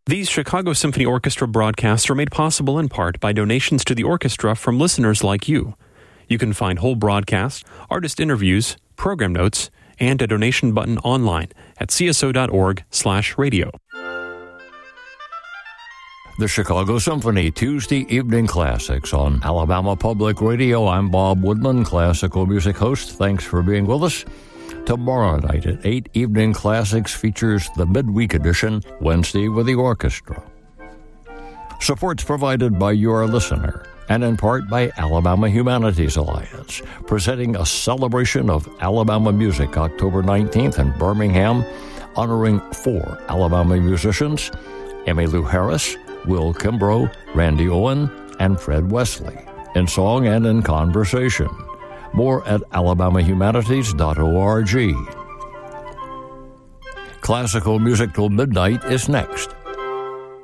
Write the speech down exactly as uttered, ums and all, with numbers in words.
These Chicago Symphony Orchestra broadcasts are made possible in part by donations to the orchestra from listeners like you. You can find whole broadcasts, artist interviews, program notes, and a donation button online at c s o dot org slash radio. The Chicago Symphony Tuesday Evening Classics on Alabama Public Radio. I'm Bob Woodman, classical music host. Thanks for being with us. Tomorrow night at eight, Evening Classics features the midweek edition, Wednesday with the orchestra. Support's provided by your listener, and in part by Alabama Humanities Alliance, presenting a celebration of Alabama music October nineteenth in Birmingham, honoring four Alabama musicians, Emmylou Harris, Will Kimbrough, Randy Owen, and Fred Wesley, in song and in conversation. More at alabama humanities dot org. Classical Music Till Midnight is next.